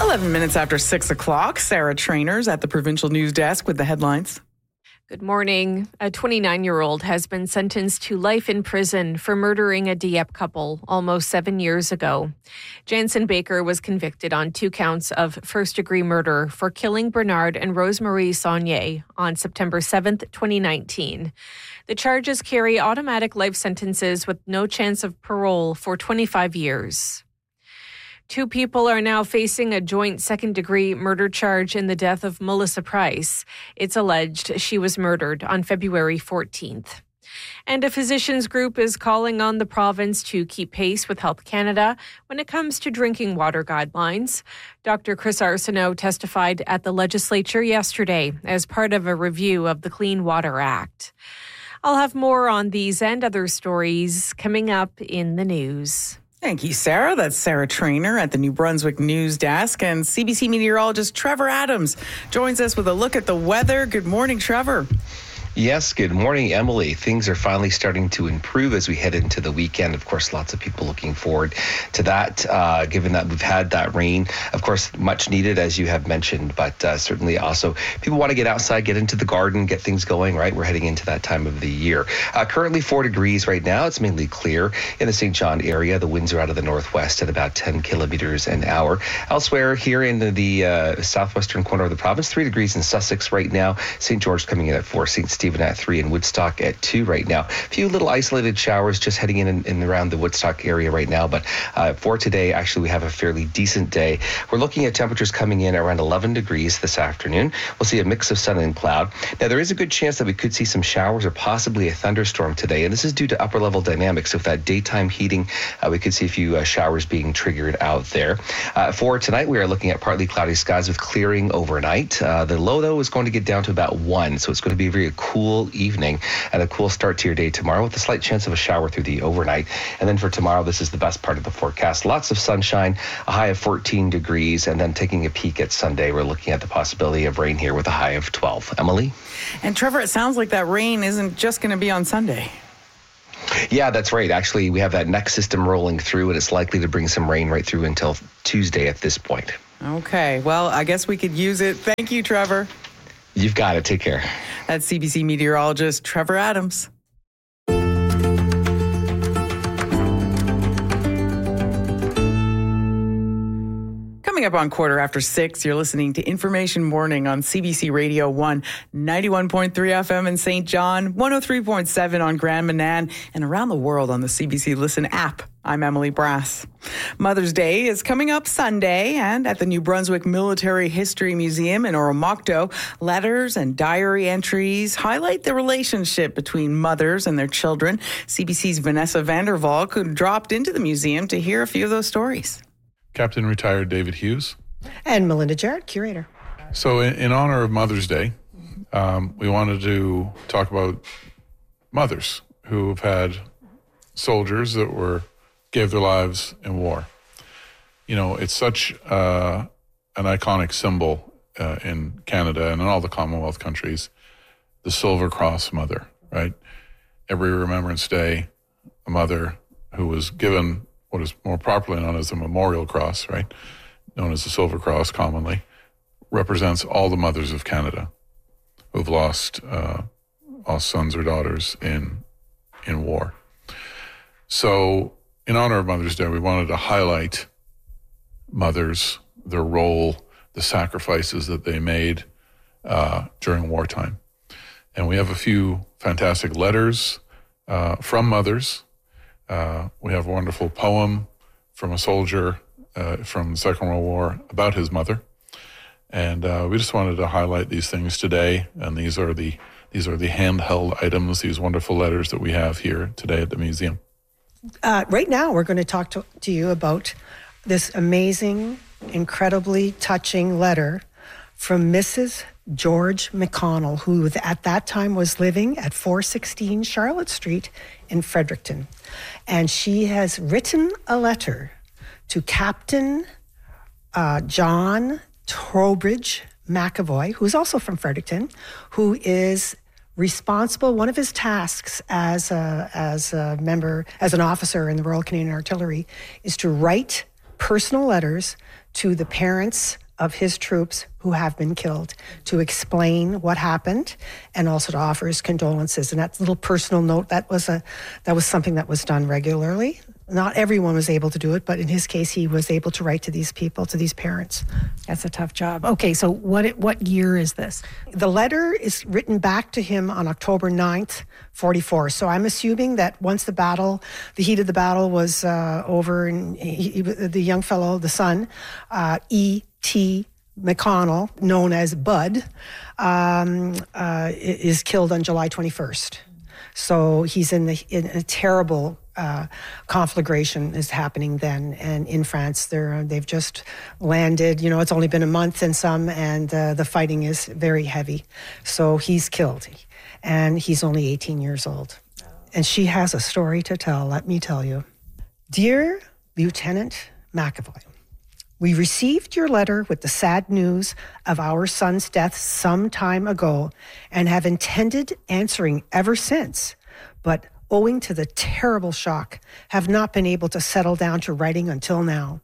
11 minutes after 6 o'clock, Sarah Trainers at the Provincial News Desk with the headlines. Good morning. A 29-year-old has been sentenced to life in prison for murdering a Dieppe couple almost 7 years ago. Jansen Baker was convicted on 2 counts of first-degree murder for killing Bernard and Rosemarie Saunier on September 7th, 2019. The charges carry automatic life sentences with no chance of parole for 25 years. 2 people are now facing a joint second-degree murder charge in the death of Melissa Price. It's alleged she was murdered on February 14th. And a physicians group is calling on the province to keep pace with Health Canada when it comes to drinking water guidelines. Dr. Chris Arsenault testified at the legislature yesterday as part of a review of the Clean Water Act. I'll have more on these and other stories coming up in the news. Thank you, Sarah. That's Sarah Trainer at the New Brunswick News Desk. And CBC meteorologist Trevor Adams joins us with a look at the weather. Good morning, Trevor. Yes, good morning, Emily. Things are finally starting to improve as we head into the weekend. Of course, lots of people looking forward to that, given that we've had that rain. Of course, much needed, as you have mentioned, but certainly also people want to get outside, get into the garden, get things going, right? We're heading into that time of the year. Currently 4 degrees right now. It's mainly clear in the St. John area. The winds are out of the northwest at about 10 kilometers an hour. Elsewhere here in the southwestern corner of the province, 3 degrees in Sussex right now. St. George coming in at 4, St. Stephen at 3, and Woodstock at 2 right now. A few little isolated showers just heading in around the Woodstock area right now, but for today, actually, we have a fairly decent day. We're looking at temperatures coming in around 11 degrees this afternoon. We'll see a mix of sun and cloud. Now, there is a good chance that we could see some showers or possibly a thunderstorm today, and this is due to upper level dynamics. So with that daytime heating, we could see a few showers being triggered out there. For tonight, we are looking at partly cloudy skies with clearing overnight. The low, though, is going to get down to about 1, so it's going to be a very cool evening and a cool start to your day tomorrow with a slight chance of a shower through the overnight. And then for tomorrow, this is the best part of the forecast. Lots of sunshine, a high of 14 degrees, and then taking a peek at Sunday, we're looking at the possibility of rain here with a high of 12. Emily? And Trevor, it sounds like that rain isn't just going to be on Sunday. Yeah, that's right. Actually, we have that next system rolling through, and it's likely to bring some rain right through until Tuesday at this point. Okay, well, I guess we could use it. Thank you, Trevor. You've got it. Take care. That's CBC meteorologist Trevor Adams. Coming up on 6:15, you're listening to Information Morning on CBC Radio 1, 91.3 FM in St. John, 103.7 on Grand Manan, and around the world on the CBC Listen app. I'm Emily Brass. Mother's Day is coming up Sunday, and at the New Brunswick Military History Museum in Oromocto, letters and diary entries highlight the relationship between mothers and their children. CBC's Vanessa Vandervalk dropped into the museum to hear a few of those stories. Captain Retired David Hughes. And Melinda Jarrett, curator. So in honor of Mother's Day, we wanted to talk about mothers who have had soldiers that gave their lives in war. You know, it's such an iconic symbol in Canada and in all the Commonwealth countries, the Silver Cross mother, right? Every Remembrance Day, a mother who was given what is more properly known as the Memorial Cross, right? Known as the Silver Cross commonly, represents all the mothers of Canada who've lost sons or daughters in war. So in honor of Mother's Day, we wanted to highlight mothers, their role, the sacrifices that they made during wartime. And we have a few fantastic letters from mothers. We have a wonderful poem from a soldier from the Second World War about his mother. And we just wanted to highlight these things today. And these are the handheld items, these wonderful letters that we have here today at the museum. Right now, we're going to talk to you about this amazing, incredibly touching letter from Mrs. George McConnell, who at that time was living at 416 Charlotte Street in Fredericton. And she has written a letter to Captain John Trowbridge McAvoy, who's also from Fredericton, who is responsible. One of his tasks as an officer in the Royal Canadian Artillery is to write personal letters to the parents of his troops who have been killed to explain what happened and also to offer his condolences. And that little personal note, that was something that was done regularly. Not everyone was able to do it, but in his case, he was able to write to these people, to these parents. That's a tough job. Okay, so what year is this? The letter is written back to him on October 9th, 44. So I'm assuming that once the heat of the battle was over, and the young fellow, the son, E.T. McConnell, known as Bud, is killed on July 21st. So he's in a terrible conflagration is happening then, and in France they've just landed. It's only been a month and the fighting is very heavy. So he's killed, and he's only 18 years old. And she has a story to tell. Let me tell you, dear Lieutenant McAvoy. We received your letter with the sad news of our son's death some time ago and have intended answering ever since, but owing to the terrible shock, have not been able to settle down to writing until now.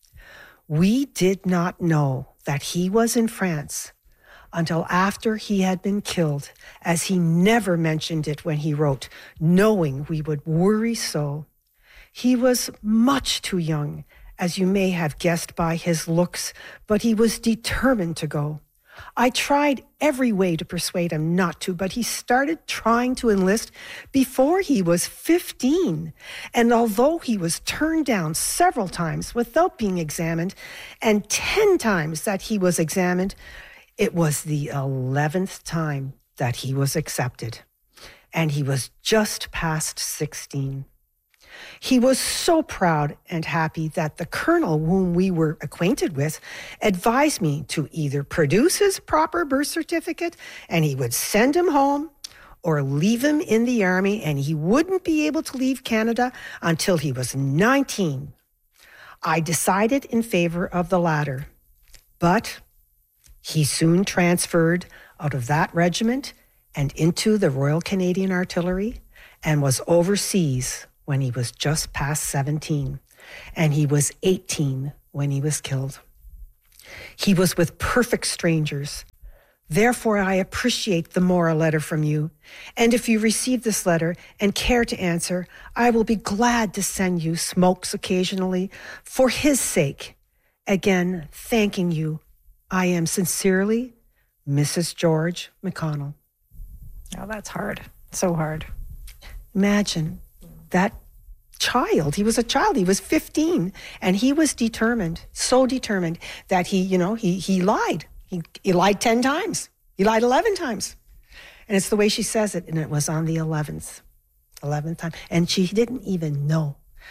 We did not know that he was in France until after he had been killed, as he never mentioned it when he wrote, knowing we would worry so. He was much too young, as you may have guessed by his looks, but he was determined to go. I tried every way to persuade him not to, but he started trying to enlist before he was 15. And although he was turned down several times without being examined, and 10 times that he was examined, it was the 11th time that he was accepted. And he was just past 16. He was so proud and happy that the colonel whom we were acquainted with advised me to either produce his proper birth certificate and he would send him home, or leave him in the army and he wouldn't be able to leave Canada until he was 19. I decided in favor of the latter, but he soon transferred out of that regiment and into the Royal Canadian Artillery and was overseas when he was just past 17, and he was 18 when he was killed. He was with perfect strangers. Therefore, I appreciate the more a letter from you. And if you receive this letter and care to answer, I will be glad to send you smokes occasionally for his sake. Again, thanking you. I am sincerely, Mrs. George McConnell. Oh, that's hard. So hard. Imagine that child. He was a child. He was 15, and he was determined, so determined that he lied. He lied 10 times. He lied 11 times. And it's the way she says it, and it was on the 11th time. And she didn't even know.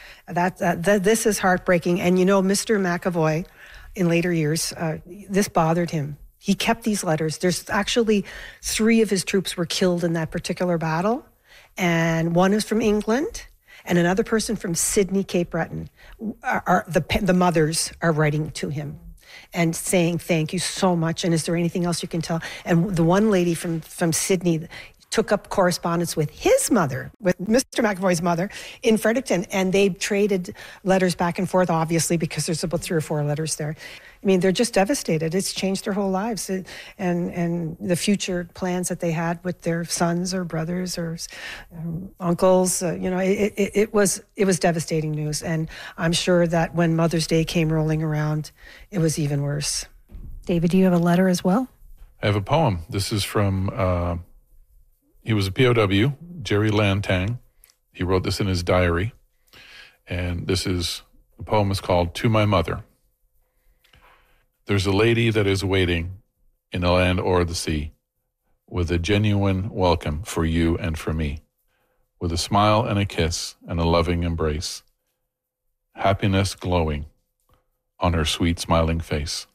This is heartbreaking. And Mr. McAvoy, in later years, this bothered him. He kept these letters. There's actually 3 of his troops were killed in that particular battle. And one is from England, and another person from Sydney, Cape Breton. The mothers are writing to him and saying, thank you so much, and is there anything else you can tell? And the one lady from Sydney took up correspondence with his mother, with Mr. McAvoy's mother, in Fredericton, and they traded letters back and forth, obviously, because there's about 3 or 4 letters there. I mean, they're just devastated. It's changed their whole lives, and the future plans that they had with their sons or brothers or uncles. It was devastating news, and I'm sure that when Mother's Day came rolling around, it was even worse. David, do you have a letter as well? I have a poem. This is from, he was a POW, Jerry Lantang. He wrote this in his diary, and the poem is called To My Mother. There's a lady that is waiting in a land o'er the sea, with a genuine welcome for you and for me, with a smile and a kiss and a loving embrace, happiness glowing on her sweet smiling face.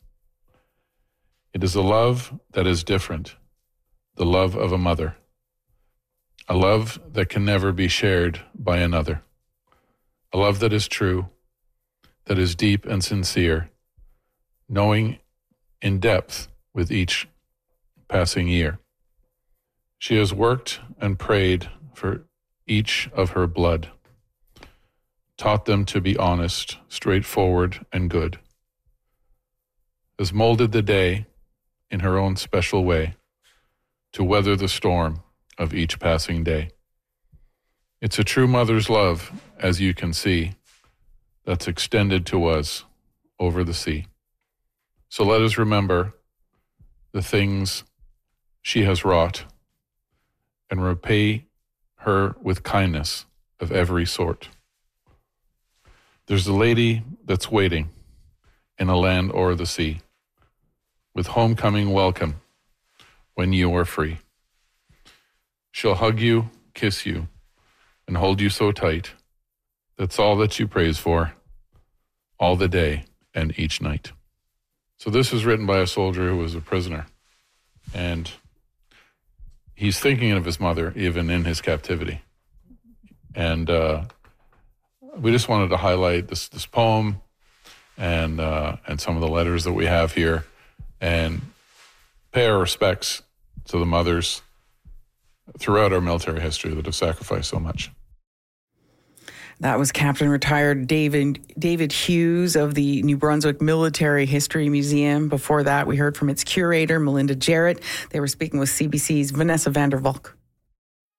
It is a love that is different, the love of a mother, a love that can never be shared by another, a love that is true, that is deep and sincere, knowing in depth with each passing year. She has worked and prayed for each of her blood taught them to be honest, straightforward, and good, has molded the day in her own special way to weather the storm of each passing day. It's a true mother's love, as you can see, that's extended to us over the sea. So let us remember the things she has wrought and repay her with kindness of every sort. There's a lady that's waiting in a land o'er the sea, with homecoming welcome when you are free. She'll hug you, kiss you, and hold you so tight. That's all that you praise for, all the day and each night. So this is written by a soldier who was a prisoner, and he's thinking of his mother even in his captivity. And we just wanted to highlight this poem and some of the letters that we have here, and pay our respects to the mothers throughout our military history that have sacrificed so much. That was Captain Retired David Hughes of the New Brunswick Military History Museum. Before that, we heard from its curator, Melinda Jarrett. They were speaking with CBC's Vanessa Vandervalk.